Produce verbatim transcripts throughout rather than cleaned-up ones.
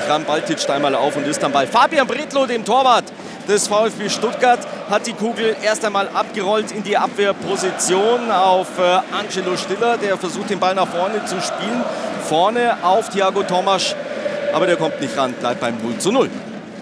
dran, Ball titscht einmal auf und ist am Ball. Fabian Bredlow, dem Torwart des VfB Stuttgart, hat die Kugel erst einmal abgerollt in die Abwehrposition auf äh, Angelo Stiller. Der versucht, den Ball nach vorne zu spielen. Vorne auf Thiago Tomasch, aber der kommt nicht ran, bleibt beim null zu null.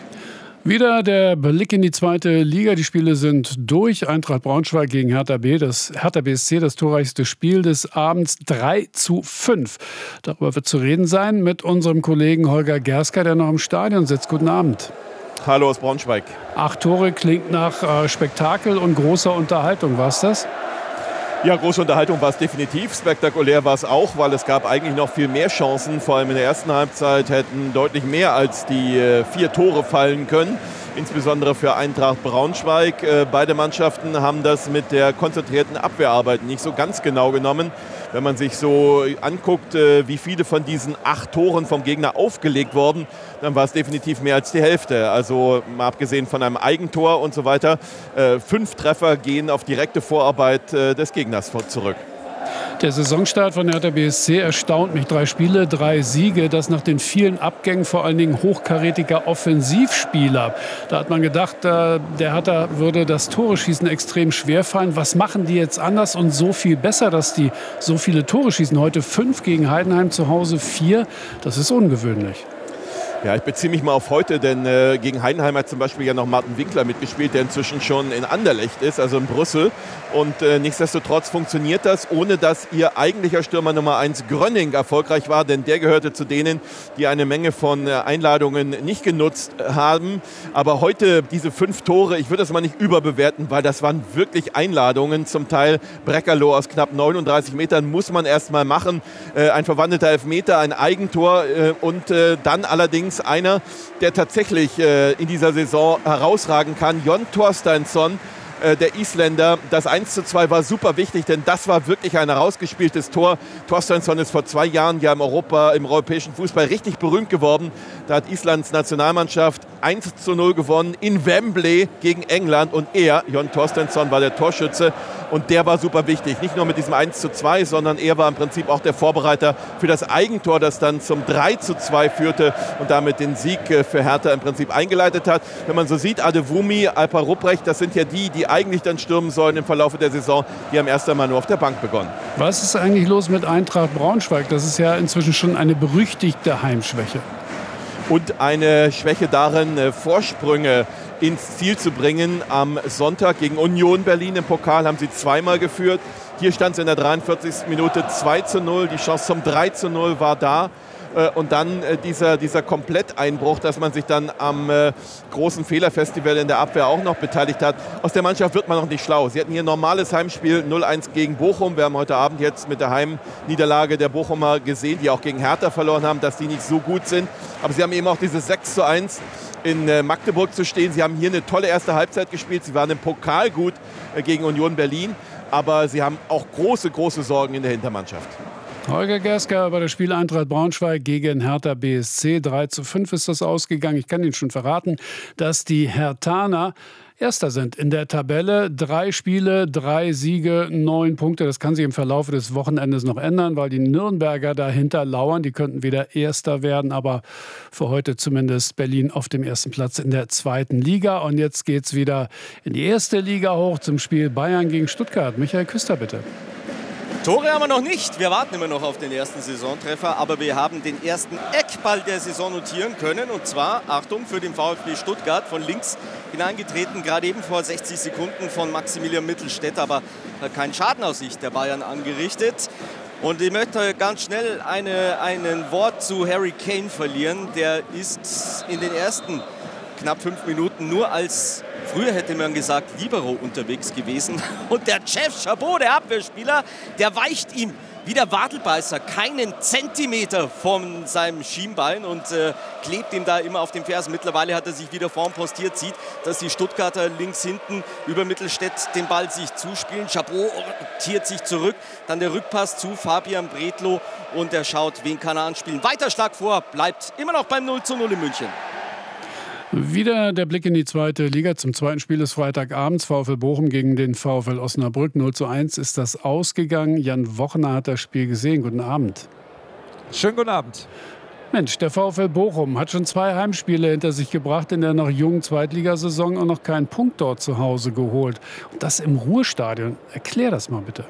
Wieder der Blick in die zweite Liga. Die Spiele sind durch. Eintracht Braunschweig gegen Hertha B. Das Hertha B S C, das torreichste Spiel des Abends, drei zu fünf. Darüber wird zu reden sein mit unserem Kollegen Holger Gerska, der noch im Stadion sitzt. Guten Abend. Hallo aus Braunschweig. Acht Tore klingt nach äh, Spektakel und großer Unterhaltung. War's das? Ja, große Unterhaltung war es definitiv. Spektakulär war es auch, weil es gab eigentlich noch viel mehr Chancen. Vor allem in der ersten Halbzeit hätten deutlich mehr als die äh, vier Tore fallen können. Insbesondere für Eintracht Braunschweig. Äh, beide Mannschaften haben das mit der konzentrierten Abwehrarbeit nicht so ganz genau genommen. Wenn man sich so anguckt, äh, wie viele von diesen acht Toren vom Gegner aufgelegt wurden, dann war es definitiv mehr als die Hälfte. Also mal abgesehen von einem Eigentor und so weiter. Äh, fünf Treffer gehen auf direkte Vorarbeit äh, des Gegners zurück. Der Saisonstart von Hertha B S C erstaunt mich. Drei Spiele, drei Siege. Das nach den vielen Abgängen vor allen Dingen hochkarätiger Offensivspieler. Da hat man gedacht, der Hertha würde das Tore-Schießen extrem schwer fallen. Was machen die jetzt anders und so viel besser, dass die so viele Tore schießen? Heute fünf gegen Heidenheim, zu Hause vier. Das ist ungewöhnlich. Ja, ich beziehe mich mal auf heute, denn äh, gegen Heidenheim hat zum Beispiel ja noch Martin Winkler mitgespielt, der inzwischen schon in Anderlecht ist, also in Brüssel. Und äh, nichtsdestotrotz funktioniert das, ohne dass ihr eigentlicher Stürmer Nummer eins Grönning erfolgreich war, denn der gehörte zu denen, die eine Menge von äh, Einladungen nicht genutzt haben. Aber heute diese fünf Tore, ich würde das mal nicht überbewerten, weil das waren wirklich Einladungen, zum Teil Breckerloh aus knapp neununddreißig Metern muss man erst mal machen. Äh, ein verwandelter Elfmeter, ein Eigentor äh, und äh, dann allerdings einer, der tatsächlich äh, in dieser Saison herausragen kann, Jon Torsteinsson, äh, der Isländer. Das eins zu zwei war super wichtig, denn das war wirklich ein herausgespieltes Tor. Torsteinsson ist vor zwei Jahren ja im, Europa, im europäischen Fußball richtig berühmt geworden. Da hat Islands Nationalmannschaft eins zu null gewonnen in Wembley gegen England und er, Jon Torsteinsson, war der Torschütze und der war super wichtig. Nicht nur mit diesem eins zu zwei, sondern er war im Prinzip auch der Vorbereiter für das Eigentor, das dann zum drei zu zwei führte und damit den Sieg für Hertha im Prinzip eingeleitet hat. Wenn man so sieht, Adewumi, Alpa Rupprecht, das sind ja die, die eigentlich dann stürmen sollen im Verlauf der Saison. Die haben erst einmal nur auf der Bank begonnen. Was ist eigentlich los mit Eintracht Braunschweig? Das ist ja inzwischen schon eine berüchtigte Heimschwäche. Und eine Schwäche darin, Vorsprünge ins Ziel zu bringen. Am Sonntag gegen Union Berlin im Pokal haben sie zweimal geführt. Hier stand es in der dreiundvierzigsten Minute zwei zu null. Die Chance zum drei zu null war da. Und dann dieser, dieser Kompletteinbruch, dass man sich dann am äh, großen Fehlerfestival in der Abwehr auch noch beteiligt hat. Aus der Mannschaft wird man noch nicht schlau. Sie hatten hier ein normales Heimspiel null eins gegen Bochum. Wir haben heute Abend jetzt mit der Heimniederlage der Bochumer gesehen, die auch gegen Hertha verloren haben, dass die nicht so gut sind. Aber sie haben eben auch dieses sechs zu eins in äh, Magdeburg zu stehen. Sie haben hier eine tolle erste Halbzeit gespielt. Sie waren im Pokal gut äh, gegen Union Berlin. Aber sie haben auch große, große Sorgen in der Hintermannschaft. Holger Gerska bei der Spiel Eintracht Braunschweig gegen Hertha B S C. drei zu fünf ist das ausgegangen. Ich kann Ihnen schon verraten, dass die Herthaner Erster sind in der Tabelle. Drei Spiele, drei Siege, neun Punkte. Das kann sich im Verlauf des Wochenendes noch ändern, weil die Nürnberger dahinter lauern. Die könnten wieder Erster werden, aber für heute zumindest Berlin auf dem ersten Platz in der zweiten Liga. Und jetzt geht's wieder in die erste Liga hoch zum Spiel Bayern gegen Stuttgart. Michael Küster, bitte. Tore haben wir noch nicht. Wir warten immer noch auf den ersten Saisontreffer. Aber wir haben den ersten Eckball der Saison notieren können. Und zwar, Achtung, für den VfB Stuttgart von links hineingetreten. Gerade eben vor sechzig Sekunden von Maximilian Mittelstädt. Aber kein Schaden aus Sicht der Bayern angerichtet. Und ich möchte ganz schnell eine, ein Wort zu Harry Kane verlieren. Der ist in den ersten knapp fünf Minuten nur als... Früher hätte man gesagt, Libero unterwegs gewesen. Und der Chef Chabot, der Abwehrspieler, der weicht ihm wie der Wadelbeißer keinen Zentimeter von seinem Schienbein und äh, klebt ihm da immer auf dem Fersen. Mittlerweile hat er sich wieder vorn postiert, sieht, dass die Stuttgarter links hinten über Mittelstädt den Ball sich zuspielen. Chabot orientiert sich zurück, dann der Rückpass zu Fabian Bredlow und er schaut, wen kann er anspielen. Weiter Schlag vor, bleibt immer noch beim null zu null in München. Wieder der Blick in die zweite Liga. Zum zweiten Spiel des Freitagabends. VfL Bochum gegen den VfL Osnabrück. null zu eins ist das ausgegangen. Jan Wochner hat das Spiel gesehen. Guten Abend. Schönen guten Abend. Mensch, der VfL Bochum hat schon zwei Heimspiele hinter sich gebracht in der noch jungen Zweitligasaison und noch keinen Punkt dort zu Hause geholt. Und das im Ruhrstadion. Erklär das mal bitte.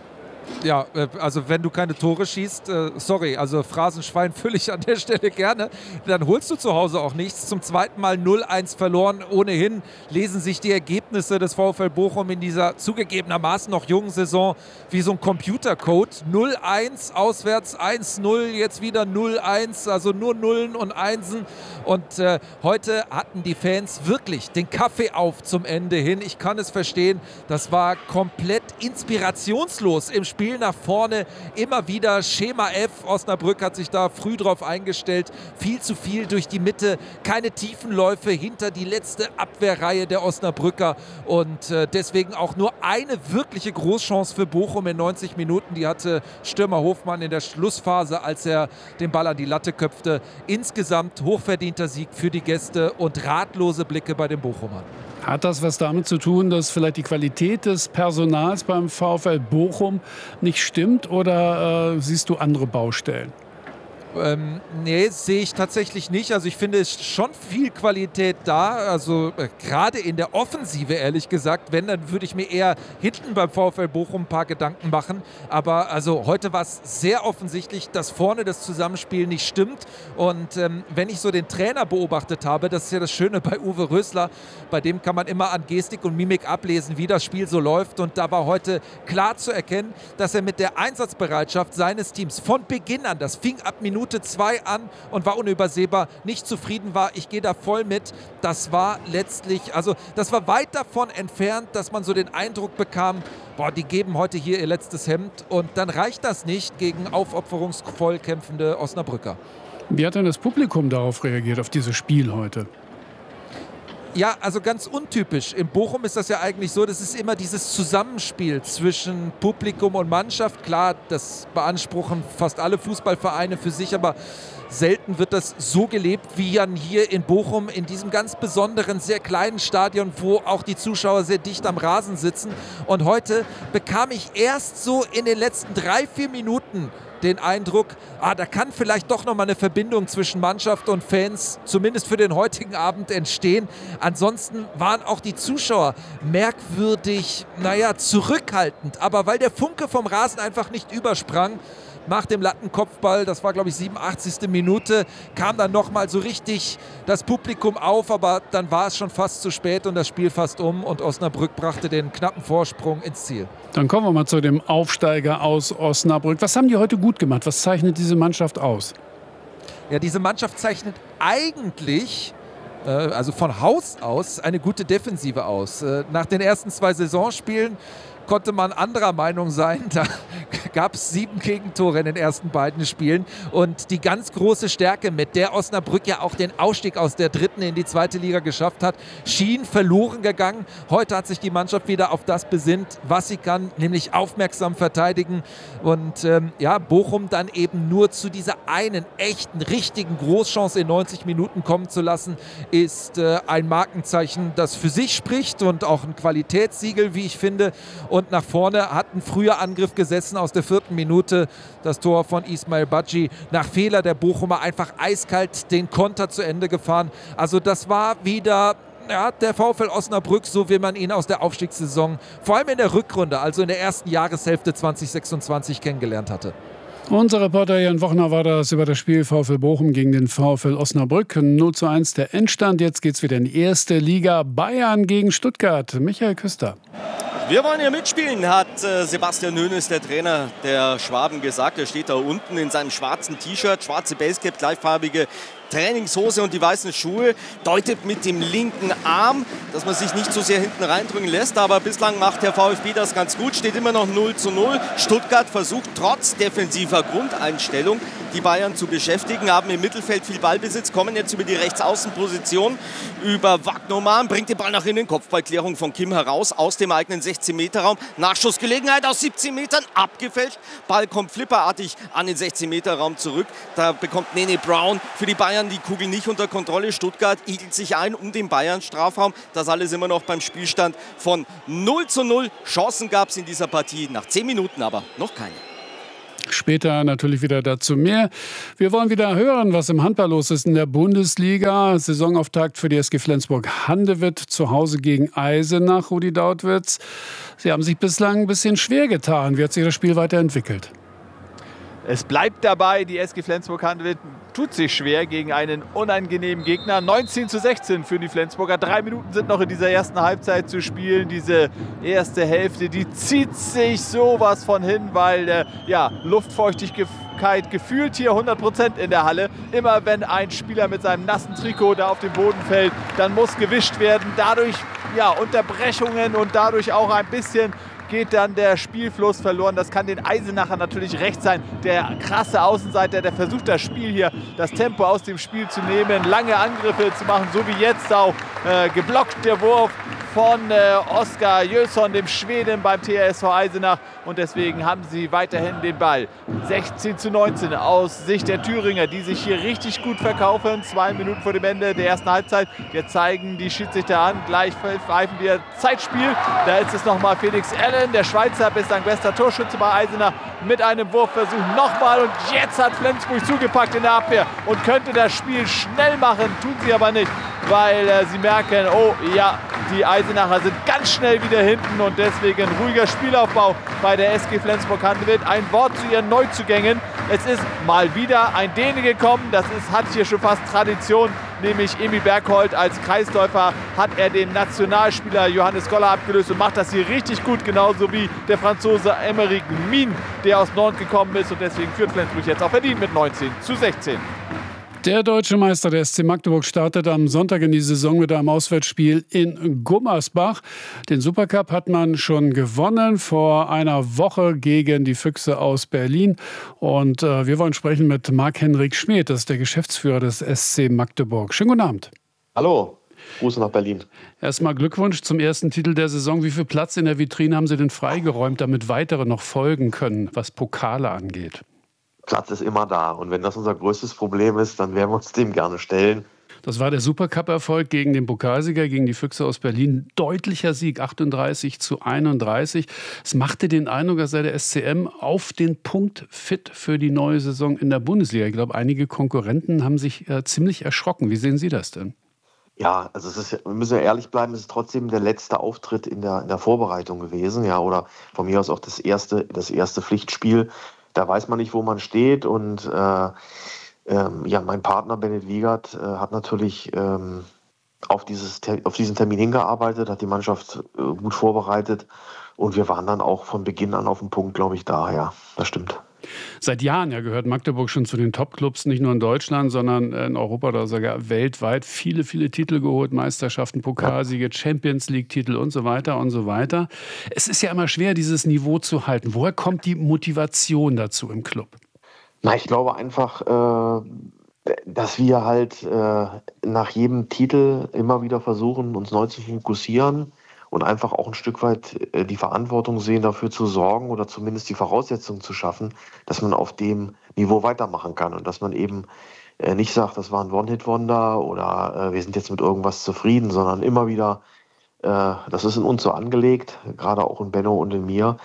Ja, also wenn du keine Tore schießt, äh, sorry, also Phrasenschwein fülle ich an der Stelle gerne, dann holst du zu Hause auch nichts. Zum zweiten Mal null eins verloren. Ohnehin lesen sich die Ergebnisse des VfL Bochum in dieser zugegebenermaßen noch jungen Saison wie so ein Computercode. null eins auswärts, eins null, jetzt wieder null eins, also nur Nullen und Einsen. Und äh, heute hatten die Fans wirklich den Kaffee auf zum Ende hin. Ich kann es verstehen, das war komplett inspirationslos im Spiel. Spiel nach vorne, immer wieder Schema F. Osnabrück hat sich da früh drauf eingestellt. Viel zu viel durch die Mitte, keine Tiefenläufe hinter die letzte Abwehrreihe der Osnabrücker und äh, deswegen auch nur eine wirkliche Großchance für Bochum in neunzig Minuten. Die hatte Stürmer Hofmann in der Schlussphase, als er den Ball an die Latte köpfte. Insgesamt hochverdienter Sieg für die Gäste und ratlose Blicke bei den Bochumern. Hat das was damit zu tun, dass vielleicht die Qualität des Personals beim VfL Bochum nicht stimmt oder äh, siehst du andere Baustellen? Ähm, nee, sehe ich tatsächlich nicht. Also ich finde, es ist schon viel Qualität da. Also äh, gerade in der Offensive, ehrlich gesagt. Wenn, dann würde ich mir eher hinten beim VfL Bochum ein paar Gedanken machen. Aber also heute war es sehr offensichtlich, dass vorne das Zusammenspiel nicht stimmt. Und ähm, wenn ich so den Trainer beobachtet habe, das ist ja das Schöne bei Uwe Rösler, bei dem kann man immer an Gestik und Mimik ablesen, wie das Spiel so läuft. Und da war heute klar zu erkennen, dass er mit der Einsatzbereitschaft seines Teams von Beginn an, das fing ab Minute zwei an und war unübersehbar, nicht zufrieden war. Ich gehe da voll mit. Das war letztlich, also das war weit davon entfernt, dass man so den Eindruck bekam, boah, die geben heute hier ihr letztes Hemd und dann reicht das nicht gegen aufopferungsvoll kämpfende Osnabrücker. Wie hat denn das Publikum darauf reagiert, auf dieses Spiel heute? Ja, also ganz untypisch. In Bochum ist das ja eigentlich so, das ist immer dieses Zusammenspiel zwischen Publikum und Mannschaft. Klar, das beanspruchen fast alle Fußballvereine für sich, aber selten wird das so gelebt wie dann hier in Bochum, in diesem ganz besonderen, sehr kleinen Stadion, wo auch die Zuschauer sehr dicht am Rasen sitzen. Und heute bekam ich erst so in den letzten drei, vier Minuten den Eindruck, ah, da kann vielleicht doch noch mal eine Verbindung zwischen Mannschaft und Fans, zumindest für den heutigen Abend, entstehen. Ansonsten waren auch die Zuschauer merkwürdig, naja, zurückhaltend. Aber weil der Funke vom Rasen einfach nicht übersprang, nach dem Lattenkopfball, das war glaube ich siebenundachtzigste Minute, kam dann nochmal so richtig das Publikum auf, aber dann war es schon fast zu spät und das Spiel fast um und Osnabrück brachte den knappen Vorsprung ins Ziel. Dann kommen wir mal zu dem Aufsteiger aus Osnabrück. Was haben die heute gut gemacht? Was zeichnet diese Mannschaft aus? Ja, diese Mannschaft zeichnet eigentlich, äh, also von Haus aus, eine gute Defensive aus. Äh, nach den ersten zwei Saisonspielen konnte man anderer Meinung sein. Da gab es sieben Gegentore in den ersten beiden Spielen. Und die ganz große Stärke, mit der Osnabrück ja auch den Ausstieg aus der dritten in die zweite Liga geschafft hat, schien verloren gegangen. Heute hat sich die Mannschaft wieder auf das besinnt, was sie kann, nämlich aufmerksam verteidigen. Und ähm, ja, Bochum dann eben nur zu dieser einen echten, richtigen Großchance in neunzig Minuten kommen zu lassen, ist äh, ein Markenzeichen, das für sich spricht und auch ein Qualitätssiegel, wie ich finde. Und nach vorne hat ein früher Angriff gesessen aus der vierten Minute. Das Tor von Ismail Badji. Nach Fehler der Bochumer einfach eiskalt den Konter zu Ende gefahren. Also das war wieder ja, der VfL Osnabrück, so wie man ihn aus der Aufstiegssaison, vor allem in der Rückrunde, also in der ersten Jahreshälfte zwanzig sechsundzwanzig kennengelernt hatte. Unser Reporter Jan Wochner war das über das Spiel VfL Bochum gegen den VfL Osnabrück. null zu eins der Endstand. Jetzt geht es wieder in die erste Liga. Bayern gegen Stuttgart. Michael Küster. Wir wollen hier mitspielen, hat äh, Sebastian Hoeneß, der Trainer der Schwaben, gesagt. Er steht da unten in seinem schwarzen T-Shirt, schwarze Basecap, gleichfarbige Trainingshose und die weißen Schuhe, deutet mit dem linken Arm, dass man sich nicht so sehr hinten reindrücken lässt, aber bislang macht der VfB das ganz gut, steht immer noch null zu null. Stuttgart versucht trotz defensiver Grundeinstellung die Bayern zu beschäftigen, haben im Mittelfeld viel Ballbesitz, kommen jetzt über die Rechtsaußenposition, über Wagnoman, bringt den Ball nach innen, Kopfballklärung von Kim heraus, aus dem eigenen sechzehn Meter Raum, Nachschussgelegenheit aus siebzehn Metern, abgefälscht, Ball kommt flipperartig an den sechzehn Meter Raum zurück, da bekommt Nene Brown für die Bayern die Kugel nicht unter Kontrolle. Stuttgart igelt sich ein um den Bayern-Strafraum. Das alles immer noch beim Spielstand von null zu null. Chancen gab es in dieser Partie nach zehn Minuten, aber noch keine. Später natürlich wieder dazu mehr. Wir wollen wieder hören, was im Handball los ist in der Bundesliga. Saisonauftakt für die S G Flensburg-Handewitt zu Hause gegen Eisenach, Rudi Dautwitz. Sie haben sich bislang ein bisschen schwer getan. Wie hat sich das Spiel weiterentwickelt? Es bleibt dabei, die S G Flensburg-Handewitt tut sich schwer gegen einen unangenehmen Gegner. neunzehn zu sechzehn für die Flensburger. Drei Minuten sind noch in dieser ersten Halbzeit zu spielen. Diese erste Hälfte, die zieht sich sowas von hin, weil äh, ja, Luftfeuchtigkeit gefühlt hier hundert Prozent in der Halle. Immer wenn ein Spieler mit seinem nassen Trikot da auf den Boden fällt, dann muss gewischt werden. Dadurch ja, Unterbrechungen und dadurch auch ein bisschen geht dann der Spielfluss verloren. Das kann den Eisenacher natürlich recht sein. Der krasse Außenseiter, der versucht das Spiel hier, das Tempo aus dem Spiel zu nehmen, lange Angriffe zu machen, so wie jetzt auch äh, geblockt der Wurf von äh, Oskar Jönsson, dem Schweden beim T S V Eisenach. Und deswegen haben sie weiterhin den Ball. sechzehn zu neunzehn aus Sicht der Thüringer, die sich hier richtig gut verkaufen. Zwei Minuten vor dem Ende der ersten Halbzeit. Jetzt zeigen die Schiedsrichter an. Gleich pfeifen wir Zeitspiel. Da ist es nochmal Felix Allen, der Schweizer, bislang bester Torschütze bei Eisenach, mit einem Wurfversuch nochmal. Und jetzt hat Flensburg zugepackt in der Abwehr und könnte das Spiel schnell machen. Tun sie aber nicht, weil äh, sie merken, oh ja, die Eisenacher sind ganz schnell wieder hinten und deswegen ruhiger Spielaufbau bei der S G Flensburg-Handewitt. Ein Wort zu ihren Neuzugängen. Es ist mal wieder ein Däne gekommen. Das ist, hat hier schon fast Tradition, nämlich Emil Bergholt. Als Kreisläufer hat er den Nationalspieler Johannes Goller abgelöst und macht das hier richtig gut, genauso wie der Franzose Emeric Min, der aus Nantes gekommen ist. Und deswegen führt Flensburg jetzt auch verdient mit neunzehn zu sechzehn. Der deutsche Meister, der S C Magdeburg, startet am Sonntag in die Saison mit einem Auswärtsspiel in Gummersbach. Den Supercup hat man schon gewonnen vor einer Woche gegen die Füchse aus Berlin. Und äh, wir wollen sprechen mit Marc-Henrik Schmid, das ist der Geschäftsführer des S C Magdeburg. Schönen guten Abend. Hallo, Grüße nach Berlin. Erstmal Glückwunsch zum ersten Titel der Saison. Wie viel Platz in der Vitrine haben Sie denn freigeräumt, damit weitere noch folgen können, was Pokale angeht? Platz ist immer da. Und wenn das unser größtes Problem ist, dann werden wir uns dem gerne stellen. Das war der Supercup-Erfolg gegen den Pokalsieger, gegen die Füchse aus Berlin. Deutlicher Sieg, achtunddreißig zu einunddreißig. Es machte den Eindruck, als sei der S C M auf den Punkt fit für die neue Saison in der Bundesliga. Ich glaube, einige Konkurrenten haben sich äh, ziemlich erschrocken. Wie sehen Sie das denn? Ja, also es ist, wir müssen ja ehrlich bleiben, es ist trotzdem der letzte Auftritt in der, in der Vorbereitung gewesen. Ja, oder von mir aus auch das erste, das erste Pflichtspiel. Da weiß man nicht, wo man steht und äh, ähm, ja, mein Partner Bennett Wiegert äh, hat natürlich ähm, auf, dieses, auf diesen Termin hingearbeitet, hat die Mannschaft äh, gut vorbereitet und wir waren dann auch von Beginn an auf dem Punkt, glaube ich, da, ja, das stimmt. Seit Jahren ja gehört Magdeburg schon zu den Top-Clubs, nicht nur in Deutschland, sondern in Europa oder sogar weltweit. Viele, viele Titel geholt, Meisterschaften, Pokalsiege, Champions League-Titel und so weiter und so weiter. Es ist ja immer schwer, dieses Niveau zu halten. Woher kommt die Motivation dazu im Club? Na, ich glaube einfach, äh, dass wir halt äh, nach jedem Titel immer wieder versuchen, uns neu zu fokussieren. Und einfach auch ein Stück weit die Verantwortung sehen, dafür zu sorgen oder zumindest die Voraussetzungen zu schaffen, dass man auf dem Niveau weitermachen kann und dass man eben nicht sagt, das war ein One-Hit-Wonder oder wir sind jetzt mit irgendwas zufrieden, sondern immer wieder, das ist in uns so angelegt, gerade auch in Benno und in mir,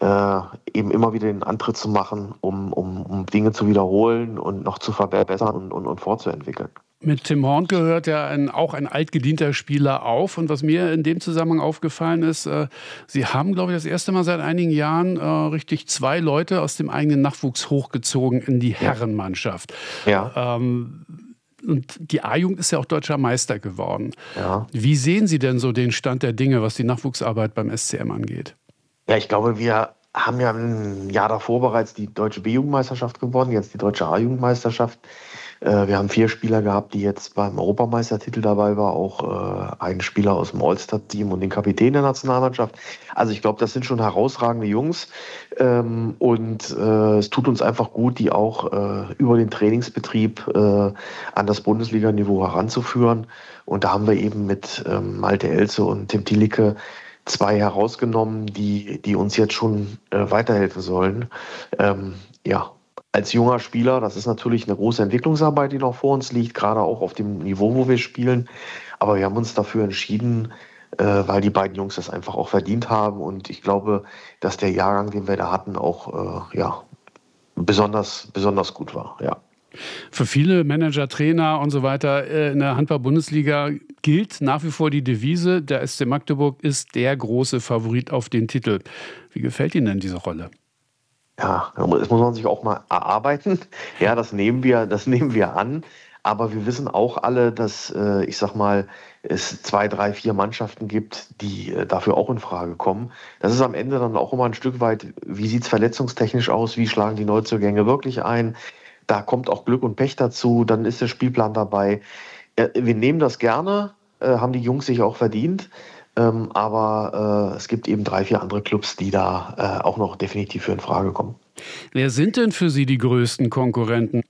eben immer wieder den Antritt zu machen, um, um, um Dinge zu wiederholen und noch zu verbessern und, und, und fortzuentwickeln. Mit Tim Horn gehört ja ein, auch ein altgedienter Spieler auf. Und was mir in dem Zusammenhang aufgefallen ist, äh, Sie haben, glaube ich, das erste Mal seit einigen Jahren äh, richtig zwei Leute aus dem eigenen Nachwuchs hochgezogen in die Herrenmannschaft. Ja. Ähm, und die A-Jugend ist ja auch deutscher Meister geworden. Ja. Wie sehen Sie denn so den Stand der Dinge, was die Nachwuchsarbeit beim S C M angeht? Ja, ich glaube, wir haben ja im Jahr davor bereits die deutsche B-Jugendmeisterschaft gewonnen, jetzt die deutsche A-Jugendmeisterschaft. Wir haben vier Spieler gehabt, die jetzt beim Europameistertitel dabei waren, auch äh, einen Spieler aus dem All-Star-Team und den Kapitän der Nationalmannschaft. Also ich glaube, das sind schon herausragende Jungs ähm, und äh, es tut uns einfach gut, die auch äh, über den Trainingsbetrieb äh, an das Bundesliga-Niveau heranzuführen. Und da haben wir eben mit ähm, Malte Elze und Tim Thielicke zwei herausgenommen, die, die uns jetzt schon äh, weiterhelfen sollen. Ähm, ja. Als junger Spieler, das ist natürlich eine große Entwicklungsarbeit, die noch vor uns liegt, gerade auch auf dem Niveau, wo wir spielen. Aber wir haben uns dafür entschieden, äh, weil die beiden Jungs das einfach auch verdient haben. Und ich glaube, dass der Jahrgang, den wir da hatten, auch äh, ja, besonders, besonders gut war, ja. Für viele Manager, Trainer und so weiter in der Handball-Bundesliga gilt nach wie vor die Devise, der S C Magdeburg ist der große Favorit auf den Titel. Wie gefällt Ihnen denn diese Rolle? Ja, das muss man sich auch mal erarbeiten. Ja, das nehmen wir, das nehmen wir an. Aber wir wissen auch alle, dass, äh, ich sag mal, es zwei, drei, vier Mannschaften gibt, die äh, dafür auch in Frage kommen. Das ist am Ende dann auch immer ein Stück weit, wie sieht es verletzungstechnisch aus, wie schlagen die Neuzugänge wirklich ein. Da kommt auch Glück und Pech dazu, dann ist der Spielplan dabei. Äh, wir nehmen das gerne, äh, haben die Jungs sich auch verdient. Ähm, aber äh, es gibt eben drei, vier andere Clubs, die da äh, auch noch definitiv für in Frage kommen. Wer sind denn für Sie die größten Konkurrenten?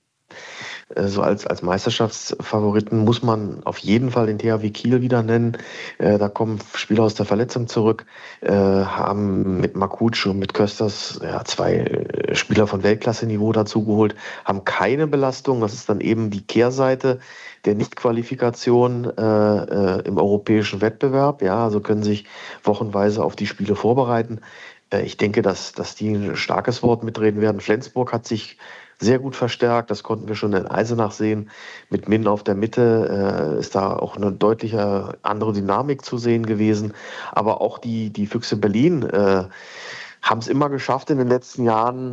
So als, als Meisterschaftsfavoriten muss man auf jeden Fall den T H W Kiel wieder nennen. Äh, da kommen Spieler aus der Verletzung zurück, äh, haben mit Makutsch und mit Kösters ja, zwei Spieler von Weltklasse-Niveau dazugeholt, haben keine Belastung. Das ist dann eben die Kehrseite der Nichtqualifikation äh, äh, im europäischen Wettbewerb. Ja, also können sich wochenweise auf die Spiele vorbereiten. Äh, ich denke, dass, dass die ein starkes Wort mitreden werden. Flensburg hat sich sehr gut verstärkt, das konnten wir schon in Eisenach sehen. Mit Min auf der Mitte äh, ist da auch eine deutliche andere Dynamik zu sehen gewesen. Aber auch die, die Füchse Berlin äh, haben es immer geschafft in den letzten Jahren,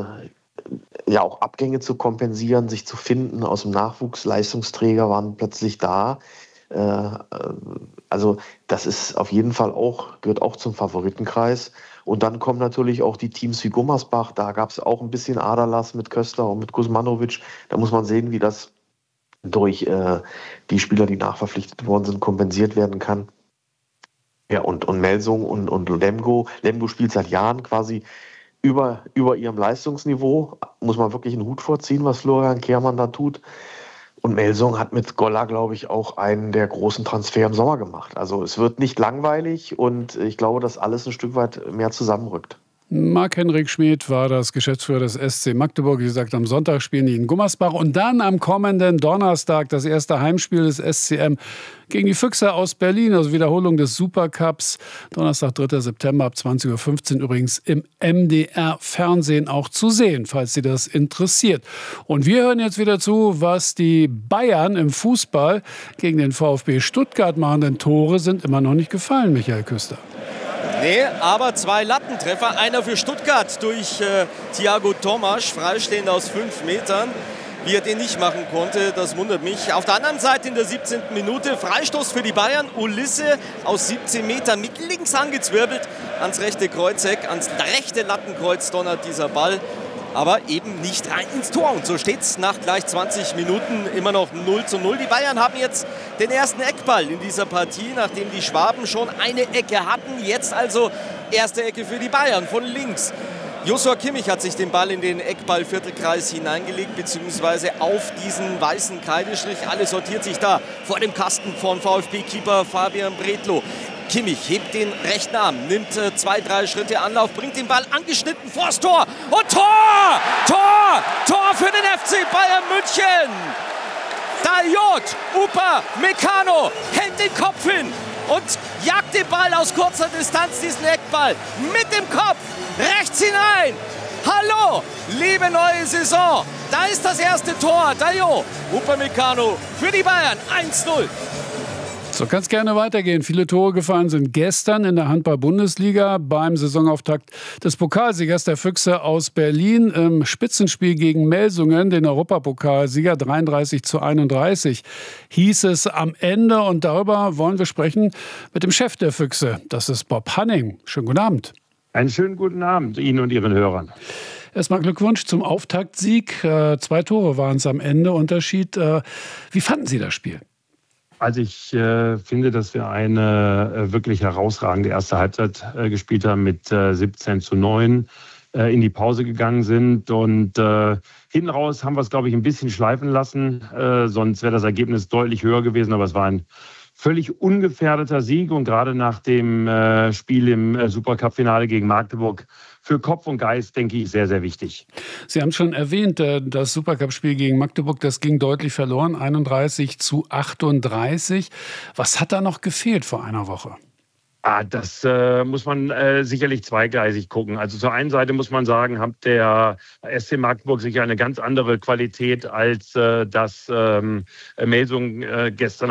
äh, ja auch Abgänge zu kompensieren, sich zu finden. Aus dem Nachwuchs Leistungsträger waren plötzlich da. Äh, also das ist auf jeden Fall auch, gehört auch zum Favoritenkreis. Und dann kommen natürlich auch die Teams wie Gummersbach. Da gab es auch ein bisschen Aderlass mit Köster und mit Kuzmanovic. Da muss man sehen, wie das durch äh, die Spieler, die nachverpflichtet worden sind, kompensiert werden kann. Ja, und, und Melsung und, und Lemgo. Lemgo spielt seit Jahren quasi über, über ihrem Leistungsniveau. Muss man wirklich einen Hut vorziehen, was Florian Kehrmann da tut. Und Melsung hat mit Golla, glaube ich, auch einen der großen Transfer im Sommer gemacht. Also es wird nicht langweilig und ich glaube, dass alles ein Stück weit mehr zusammenrückt. Marc-Henrik Schmid war das Geschäftsführer des S C Magdeburg. Wie gesagt, am Sonntag spielen die in Gummersbach. Und dann am kommenden Donnerstag das erste Heimspiel des S C M gegen die Füchse aus Berlin. Also Wiederholung des Supercups. Donnerstag, dritter September ab zwanzig Uhr fünfzehn übrigens im M D R-Fernsehen auch zu sehen, falls Sie das interessiert. Und wir hören jetzt wieder zu, was die Bayern im Fußball gegen den VfB Stuttgart machen. Denn Tore sind immer noch nicht gefallen, Michael Küster. Nee, aber zwei Lattentreffer. Einer für Stuttgart durch äh, Thiago Tomasch, freistehend aus fünf Metern. Wie er den nicht machen konnte, das wundert mich. Auf der anderen Seite in der siebzehnten Minute Freistoß für die Bayern. Ulisse aus siebzehn Metern mit links angezwirbelt ans rechte Kreuzeck, ans rechte Lattenkreuz donnert dieser Ball. Aber eben nicht rein ins Tor. Und so steht es nach gleich zwanzig Minuten immer noch null zu null. Die Bayern haben jetzt den ersten Eckball in dieser Partie, nachdem die Schwaben schon eine Ecke hatten. Jetzt also erste Ecke für die Bayern von links. Joshua Kimmich hat sich den Ball in den Eckball-Viertelkreis hineingelegt, beziehungsweise auf diesen weißen Kreidestrich. Alles sortiert sich da vor dem Kasten von VfB-Keeper Fabian Bredlow. Kimmich hebt den rechten Arm, nimmt äh, zwei, drei Schritte Anlauf, bringt den Ball angeschnitten vors Tor und Tor! Tor! Tor für den F C Bayern München! Dayot, Upa, Meccano hält den Kopf hin und jagt den Ball aus kurzer Distanz, diesen Eckball, mit dem Kopf rechts hinein. Hallo, liebe neue Saison, da ist das erste Tor. Dayot, Upa, Meccano für die Bayern, eins null. So kann es gerne weitergehen. Viele Tore gefallen sind gestern in der Handball-Bundesliga beim Saisonauftakt des Pokalsiegers der Füchse aus Berlin im Spitzenspiel gegen Melsungen, den Europapokalsieger dreiunddreißig zu einunddreißig, hieß es am Ende. Und darüber wollen wir sprechen mit dem Chef der Füchse. Das ist Bob Hanning. Schönen guten Abend. Einen schönen guten Abend Ihnen und Ihren Hörern. Erstmal Glückwunsch zum Auftaktsieg. Äh, zwei Tore waren es am Ende. Unterschied. Äh, wie fanden Sie das Spiel? Also ich äh, finde, dass wir eine äh, wirklich herausragende erste Halbzeit äh, gespielt haben mit äh, siebzehn zu neun, äh, in die Pause gegangen sind. Und äh, hinten raus haben wir es, glaube ich, ein bisschen schleifen lassen. Äh, sonst wäre das Ergebnis deutlich höher gewesen. Aber es war ein völlig ungefährdeter Sieg. Und gerade nach dem äh, Spiel im äh, Supercup-Finale gegen Magdeburg für Kopf und Geist, denke ich, sehr, sehr wichtig. Sie haben schon erwähnt, das Supercup-Spiel gegen Magdeburg, das ging deutlich verloren, einunddreißig zu achtunddreißig. Was hat da noch gefehlt vor einer Woche? Ah, das äh, muss man äh, sicherlich zweigleisig gucken. Also zur einen Seite muss man sagen, hat der S C Magdeburg sicher eine ganz andere Qualität, als äh, das ähm, Melsung äh, gestern